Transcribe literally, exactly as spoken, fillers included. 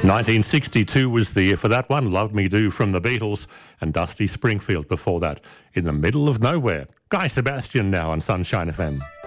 nineteen sixty-two was the year for that one. Love Me Do from the Beatles, and Dusty Springfield before that. In the Middle of Nowhere. Guy Sebastian now on Sunshine F M.